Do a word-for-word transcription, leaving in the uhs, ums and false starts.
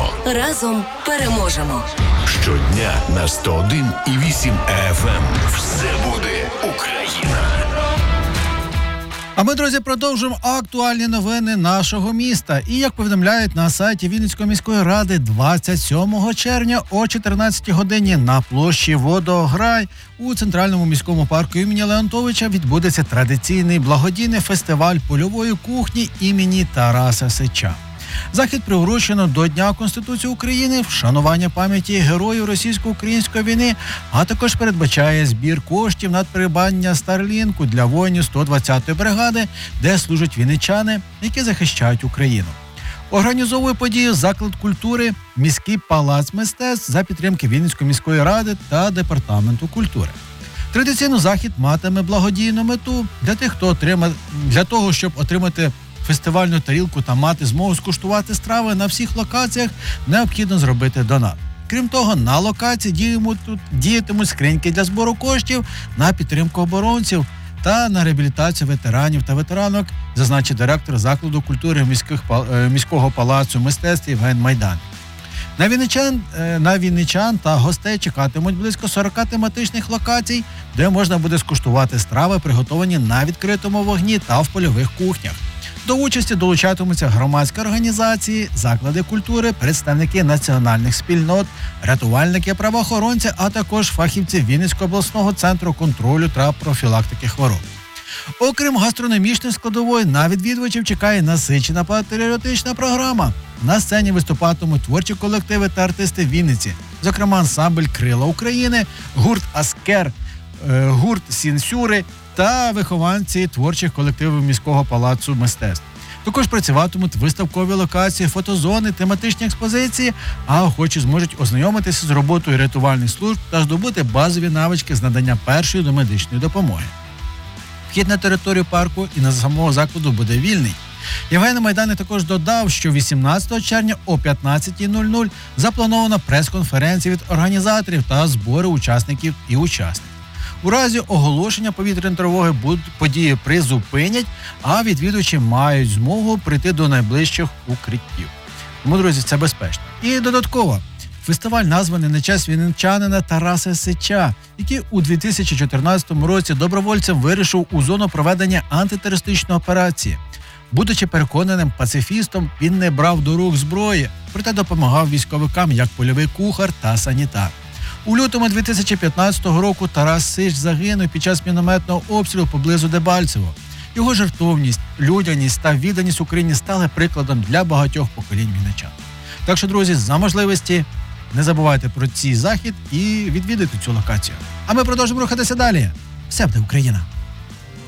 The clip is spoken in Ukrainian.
переможемо. Разом переможемо. Щодня на сто один і вісім еф ем. Все буде Україна. А ми, друзі, продовжуємо актуальні новини нашого міста. І, як повідомляють на сайті Вінницької міської ради, двадцять сьомого червня о чотирнадцятій годині на площі Водограй у Центральному міському парку імені Леонтовича відбудеться традиційний благодійний фестиваль польової кухні імені Тараса Сича. Захід приурочено до Дня Конституції України, вшанування пам'яті героїв російсько-української війни, а також передбачає збір коштів на придбання Старлінку для воїнів сто двадцятої бригади, де служать вінничани, які захищають Україну. Організовує подію заклад культури «Міський палац мистецтв» за підтримки Вінницької міської ради та Департаменту культури. Традиційно захід матиме благодійну мету для тих, хто отримає, для того, щоб отримати фестивальну тарілку та мати змогу скуштувати страви на всіх локаціях, необхідно зробити донат. Крім того, на локації діятимуть, діятимуть скриньки для збору коштів на підтримку оборонців та на реабілітацію ветеранів та ветеранок, зазначив директор закладу культури міських, міського палацу мистецтв Євген Майдан. На вінничан, на вінничан та гостей чекатимуть близько сорок тематичних локацій, де можна буде скуштувати страви, приготовані на відкритому вогні та в польових кухнях. До участі долучатимуться громадські організації, заклади культури, представники національних спільнот, рятувальники, правоохоронці, а також фахівці Вінницького обласного центру контролю та профілактики хвороб. Окрім гастрономічної складової, на відвідувачів чекає насичена патріотична програма. На сцені виступатимуть творчі колективи та артисти Вінниці, зокрема ансамбль «Крила України», гурт «Аскер», гурт «Сінсюри» та вихованці творчих колективів міського палацу мистецтв. Також працюватимуть виставкові локації, фотозони, тематичні експозиції, а охочі зможуть ознайомитися з роботою рятувальних служб та здобути базові навички з надання першої домедичної допомоги. Вхід на територію парку і на самого закладу буде вільний. Євген Майдан також додав, що вісімнадцятого червня о п'ятнадцятій нуль нуль запланована прес-конференція від організаторів та збори учасників і учасниць. У разі оголошення повітряної тривоги події призупинять, а відвідувачі мають змогу прийти до найближчих укриттів. Тому, друзі, це безпечно. І додатково, фестиваль названий на честь вінничанина Тараса Сича, який у дві тисячі чотирнадцятому році добровольцем вирішив у зону проведення антитерористичної операції. Будучи переконаним пацифістом, він не брав до рук зброї, проте допомагав військовикам як польовий кухар та санітар. У лютому дві тисячі п'ятнадцятого року Тарас Сич загинув під час мінометного обстрілу поблизу Дебальцево. Його жертовність, людяність та відданість Україні стали прикладом для багатьох поколінь вінничан. Так що, друзі, за можливості не забувайте про цей захід і відвідайте цю локацію. А ми продовжимо рухатися далі. Все буде Україна!